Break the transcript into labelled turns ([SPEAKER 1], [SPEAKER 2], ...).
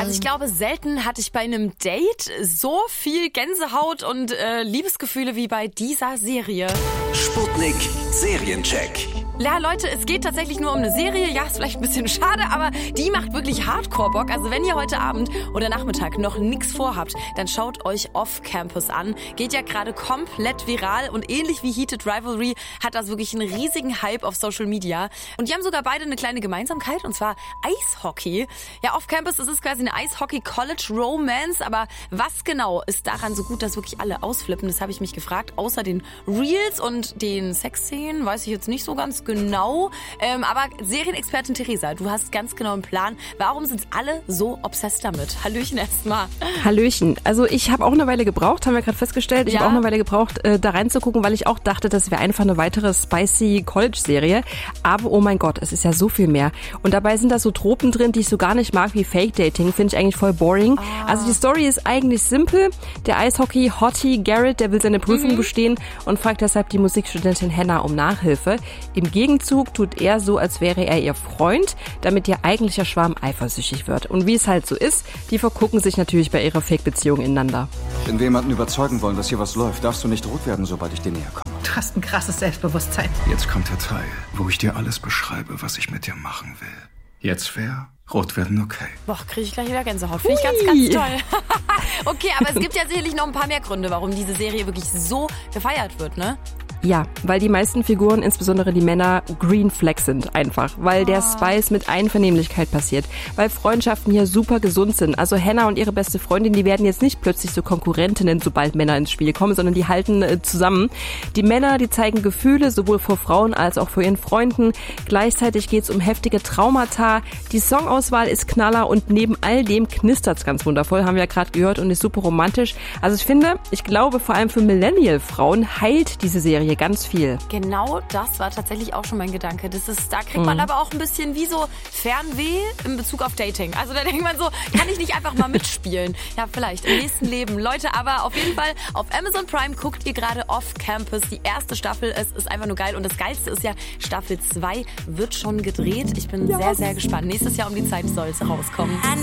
[SPEAKER 1] Also ich glaube, selten hatte ich bei einem Date so viel Gänsehaut und Liebesgefühle wie bei dieser Serie.
[SPEAKER 2] Sputnik Seriencheck.
[SPEAKER 1] Ja, Leute, es geht tatsächlich nur um eine Serie. Ja, ist vielleicht ein bisschen schade, aber die macht wirklich Hardcore-Bock. Also wenn ihr heute Abend oder Nachmittag noch nichts vorhabt, dann schaut euch Off-Campus an. Geht ja gerade komplett viral und ähnlich wie Heated Rivalry hat das wirklich einen riesigen Hype auf Social Media. Und die haben sogar beide eine kleine Gemeinsamkeit, und zwar Eishockey. Ja, Off-Campus, das ist quasi eine Eishockey-College-Romance, aber was genau ist daran so gut, dass wirklich alle ausflippen? Das habe ich mich gefragt. Außer den Reels und den Sexszenen weiß ich jetzt nicht so ganz genau. Aber Serienexpertin Theresa, du hast ganz genau einen Plan. Warum sind alle so obsessed damit? Hallöchen erstmal.
[SPEAKER 3] Hallöchen. Also ich habe auch eine Weile gebraucht, haben wir gerade festgestellt. Ich habe auch eine Weile gebraucht, da reinzugucken, weil ich auch dachte, das wäre einfach eine weitere spicy College-Serie. Aber oh mein Gott, es ist ja so viel mehr. Und dabei sind da so Tropen drin, die ich so gar nicht mag, wie Fake-Dating. Finde ich eigentlich voll boring. Also die Story ist eigentlich simpel. Der Eishockey-Hottie Garrett, der will seine Prüfung bestehen und fragt deshalb die Musikstudentin Hannah um Nachhilfe. Im Gegenzug tut er so, als wäre er ihr Freund, damit ihr eigentlicher Schwarm eifersüchtig wird. Und wie es halt so ist, die vergucken sich natürlich bei ihrer Fake-Beziehung ineinander.
[SPEAKER 4] Wenn wir jemanden überzeugen wollen, dass hier was läuft, darfst du nicht rot werden, sobald ich dir näher komme.
[SPEAKER 5] Du hast ein krasses Selbstbewusstsein.
[SPEAKER 4] Jetzt kommt der Teil, wo ich dir alles beschreibe, was ich mit dir machen will. Jetzt fair, rot werden okay.
[SPEAKER 1] Boah, kriege ich gleich wieder Gänsehaut. Finde ich ganz, ganz toll. Okay, aber es gibt ja sicherlich noch ein paar mehr Gründe, warum diese Serie wirklich so gefeiert wird, ne?
[SPEAKER 3] Ja, weil die meisten Figuren, insbesondere die Männer, Green Flag sind einfach. Weil der Spice mit Einvernehmlichkeit passiert. Weil Freundschaften hier super gesund sind. Also Hannah und ihre beste Freundin, die werden jetzt nicht plötzlich so Konkurrentinnen, sobald Männer ins Spiel kommen, sondern die halten zusammen. Die Männer, die zeigen Gefühle, sowohl vor Frauen als auch vor ihren Freunden. Gleichzeitig geht's um heftige Traumata. Die Songauswahl ist Knaller und neben all dem knistert's ganz wundervoll, haben wir ja gerade gehört, und ist super romantisch. Also ich glaube, vor allem für Millennial-Frauen heilt diese Serie ganz viel.
[SPEAKER 1] Genau das war tatsächlich auch schon mein Gedanke. Da kriegt man aber auch ein bisschen wie so Fernweh in Bezug auf Dating. Also da denkt man so, kann ich nicht einfach mal mitspielen? Ja, vielleicht im nächsten Leben. Leute, aber auf jeden Fall auf Amazon Prime guckt ihr gerade Off-Campus. Die erste Staffel, es ist einfach nur geil. Und das Geilste ist ja, Staffel 2 wird schon gedreht. Ich bin sehr, sehr gespannt. Nächstes Jahr um die Zeit soll es rauskommen.